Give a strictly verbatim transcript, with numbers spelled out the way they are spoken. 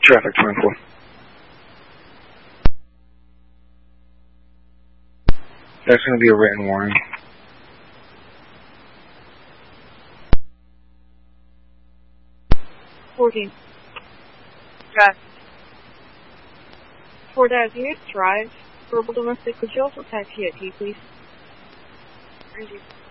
Traffic twenty-four. That's going to be a written warning. fourteen. Drive. Ford Avenue, drive. Verbal domestic, could you also type T I P, please? Thank you.